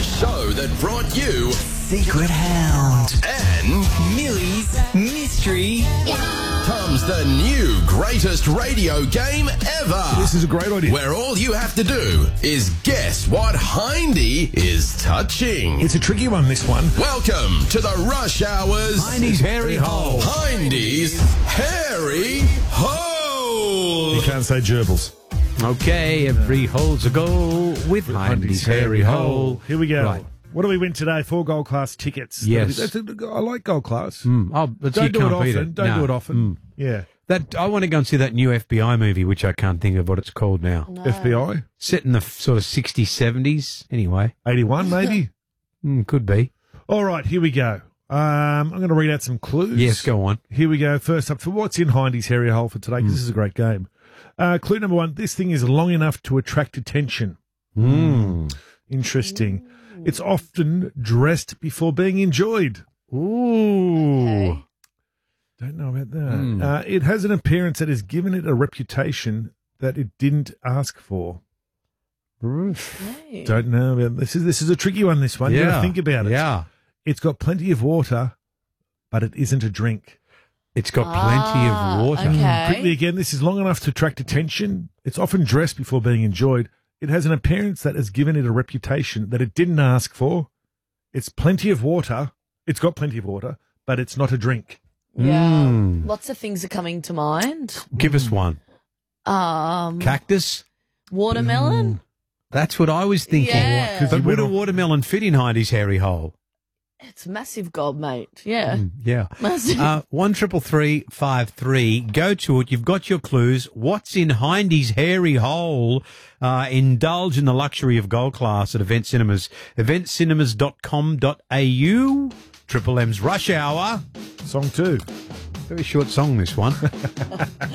show that brought you Secret Hound and Millie's Mystery. comes the new greatest radio game ever. This is a great idea. Where all you have to do is guess what Hindy is touching. It's a tricky one, this one. Welcome to the Rush Hours Hindy's Hairy Hole. Hindy's Hairy Hole. You can't say gerbils. Okay, every hole's a goal with Hindy's Hairy Hole. Here we go. Right. What do we win today? 4 gold class tickets. Yes. I like gold class. Oh, but Don't you do it can't beat often. it. Don't No. do it often. Yeah. That I want to go and see that new FBI movie, which I can't think of what it's called now. FBI? Set in the sort of 60s, 70s. Anyway, 81, maybe? could be. All right, here we go. I'm going to read out some clues. Yes, go on. Here we go. First up, for what's in Hindy's Hairy Hole for today, because this is a great game. Clue number 1, this thing is long enough to attract attention. Interesting. It's often dressed before being enjoyed. Ooh. Don't know about that. It has an appearance that has given it a reputation that it didn't ask for. Don't know about this. This is a tricky one, this one. You got to think about it. Yeah. It's got plenty of water, but it isn't a drink. It's got plenty of water. Okay. Quickly again, this is long enough to attract attention. It's often dressed before being enjoyed. It has an appearance that has given it a reputation that it didn't ask for. It's plenty of water. It's got plenty of water, but it's not a drink. Yeah. Lots of things are coming to mind. Give us one. Um, Cactus? watermelon. That's what I was thinking. Yeah. But would a watermelon fit in Hindy's Hairy Hole? It's massive gold, mate. Yeah. Yeah. Massive. 133353. Go to it. You've got your clues. What's in Hindy's Hairy Hole? Indulge in the luxury of gold class at Event Cinemas. eventcinemas.com.au. Triple M's Rush Hour. Song 2. Very short song, this one.